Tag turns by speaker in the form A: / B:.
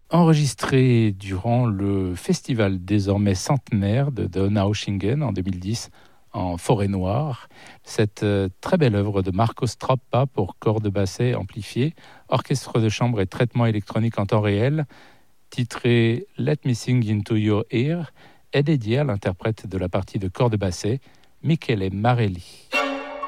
A: enregistré durant le festival désormais centenaire de Donaueschingen en 2010 en forêt noire. Cette très belle œuvre de Marco Stroppa pour cordes basset amplifiées, orchestre de chambre et traitement électronique en temps réel, titré Let Me Sing Into Your Ear, est dédiée à l'interprète de la partie de cordes basset, Michele Marelli.